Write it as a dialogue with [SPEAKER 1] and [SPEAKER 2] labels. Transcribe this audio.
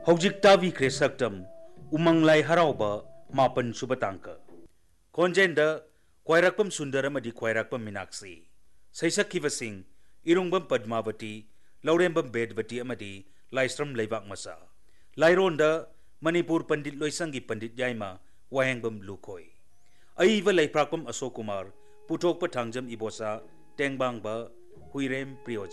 [SPEAKER 1] हौजिक ताबीख्रे सक्तम उमंगलाई हराउबा मापन सुबतांक खोंजेंद क्वाइरकपम सुंदर अमदी क्वाइरकपम मीनाक्षी सैसक्खिबसिंग इरुंगबम पद्मावती लौरेंबम बेदवती अमदी लाइस्रम लेबाक मसा लाइरोंद मणिपुर पंडित लोइसंगी पंडित याइमा वाहेंगबम लुखोई अईब लेप्राकपम अशोक कुमार पुथोकप थांगजम इबोसा टेंगबांगबा हुइरेम प्रियोज